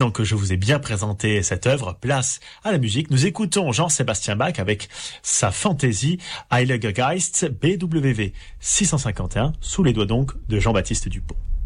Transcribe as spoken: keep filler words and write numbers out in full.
Maintenant que je vous ai bien présenté cette œuvre, place à la musique. Nous écoutons Jean-Sébastien Bach avec sa fantaisie Heiliger Geist B W V six cent cinquante et un, sous les doigts donc de Jean-Baptiste Dupont.